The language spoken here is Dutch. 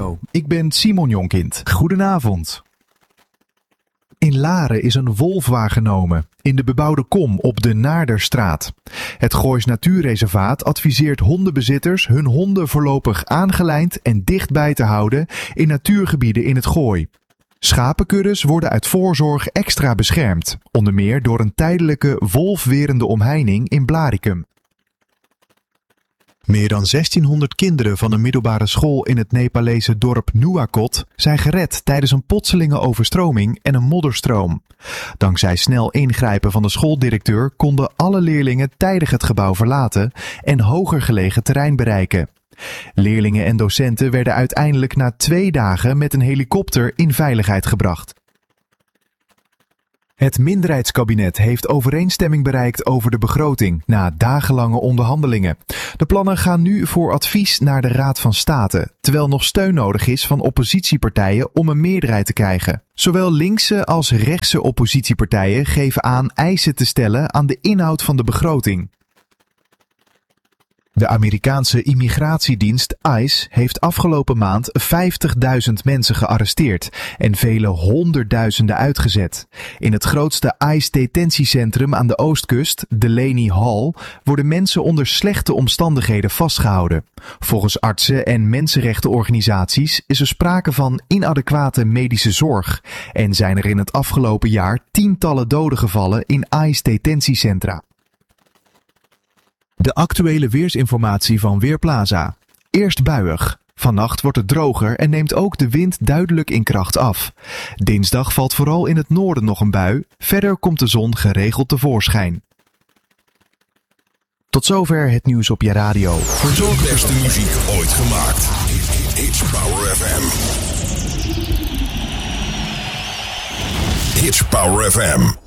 Radio. Ik ben Simon Jonkind. Goedenavond. In Laren is een wolf waargenomen in de bebouwde kom op de Naarderstraat. Het Goois Natuurreservaat adviseert hondenbezitters hun honden voorlopig aangelijnd en dichtbij te houden in natuurgebieden in het Gooi. Schapenkuddes worden uit voorzorg extra beschermd, onder meer door een tijdelijke wolfwerende omheining in Blaricum. Meer dan 1600 kinderen van een middelbare school in het Nepalese dorp Nuwakot zijn gered tijdens een plotselinge overstroming en een modderstroom. Dankzij snel ingrijpen van de schooldirecteur konden alle leerlingen tijdig het gebouw verlaten en hoger gelegen terrein bereiken. Leerlingen en docenten werden uiteindelijk na 2 dagen met een helikopter in veiligheid gebracht. Het minderheidskabinet heeft overeenstemming bereikt over de begroting na dagenlange onderhandelingen. De plannen gaan nu voor advies naar de Raad van State, terwijl nog steun nodig is van oppositiepartijen om een meerderheid te krijgen. Zowel linkse als rechtse oppositiepartijen geven aan eisen te stellen aan de inhoud van de begroting. De Amerikaanse immigratiedienst ICE heeft afgelopen maand 50.000 mensen gearresteerd en vele honderdduizenden uitgezet. In het grootste ICE-detentiecentrum aan de oostkust, Delaney Hall, worden mensen onder slechte omstandigheden vastgehouden. Volgens artsen en mensenrechtenorganisaties is er sprake van inadequate medische zorg en zijn er in het afgelopen jaar tientallen doden gevallen in ICE-detentiecentra. De actuele weersinformatie van Weerplaza. Eerst buiig. Vannacht wordt het droger en neemt ook de wind duidelijk in kracht af. Dinsdag valt vooral in het noorden nog een bui. Verder komt de zon geregeld tevoorschijn. Tot zover het nieuws op je radio. De beste muziek ooit gemaakt. It's Power FM. It's Power FM.